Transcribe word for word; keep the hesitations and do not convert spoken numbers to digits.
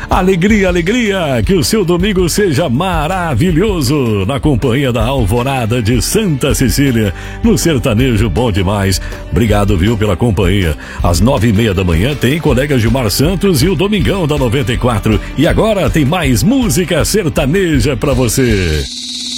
Alegria, alegria, que o seu domingo seja maravilhoso, na companhia da Alvorada de Santa Cecília, no Sertanejo Bom Demais. Obrigado, viu, pela companhia. Às nove e meia da manhã tem colega Gilmar Santos e o Domingão da noventa e quatro. E agora tem mais música sertaneja pra você.